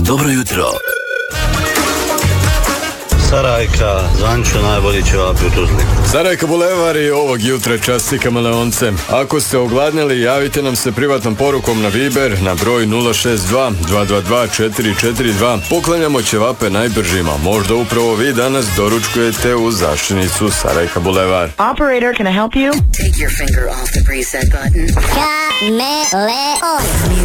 Dobro jutro. Sarajka, Zančo najbolji ćevapi u Tuzli. Sarajka Bulevar i ovog jutra časti kameleonce. Ako ste ogladnili, javite nam se privatnom porukom na Viber na broj 062 222 442. Poklanjamo ćevape najbržima. Možda upravo vi danas doručkujete u zaštinicu Sarajka Bulevar. Operator, can I help you? Take your finger off the preset button. Kameleon.